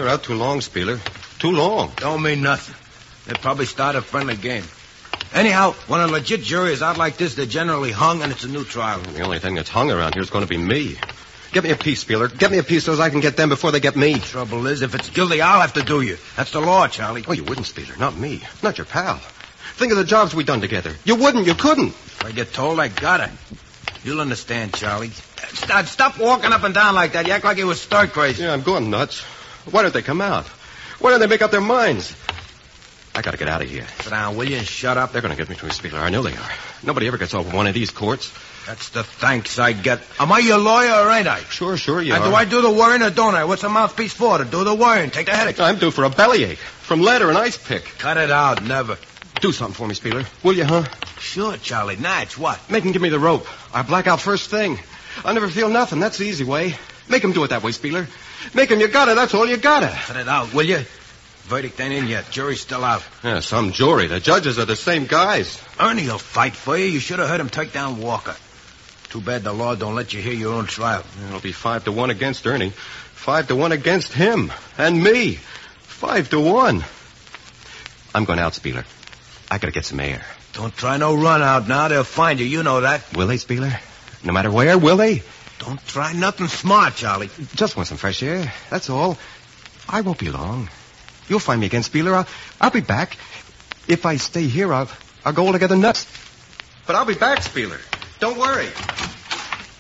They're out too long, Spieler. Too long. Don't mean nothing. They probably start a friendly game. Anyhow, when a legit jury is out like this, they're generally hung, and it's a new trial. The only thing that's hung around here is going to be me. Get me a piece, Spieler. Get me a piece so as I can get them before they get me. Trouble is, if it's guilty, I'll have to do you. That's the law, Charlie. Oh, you wouldn't, Spieler. Not me. Not your pal. Think of the jobs we done together. You wouldn't. You couldn't. If I get told, I gotta. You'll understand, Charlie. Stop walking up and down like that. You act like you was stir crazy. Yeah, I'm going nuts. Why don't they come out? Why don't they make up their minds? I gotta get out of here. Sit down, will you, and shut up? They're gonna get me to a Spieler. I know they are. Nobody ever gets off one of these courts. That's the thanks I get. Am I your lawyer or ain't I? Sure, you and are. Do I do the worrying or don't I? What's a mouthpiece for? To do the worrying. Take the headache. I'm due for a bellyache. From lead or an ice pick. Cut it out. Never. Do something for me, Spieler. Will you, huh? Sure, Charlie. Natch, what? Make him give me the rope. I black out first thing. I'll never feel nothing. That's the easy way. Make him do it that way, Spieler. Make him. You got it. That's all you got it. Cut it out, will you? Verdict ain't in yet. Jury's still out. Yeah, some jury. The judges are the same guys. Ernie will fight for you. You should have heard him take down Walker. Too bad the law don't let you hear your own trial. It'll be 5-1 against Ernie. 5-1 against him. And me. 5-1. I'm going out, Spieler. I gotta get some air. Don't try no run out now. They'll find you. You know that. Will they, Spieler? No matter where, will they? Don't try nothing smart, Charlie. Just want some fresh air. That's all. I won't be long. You'll find me again, Spieler. I'll be back. If I stay here, I'll go altogether nuts. But I'll be back, Spieler. Don't worry.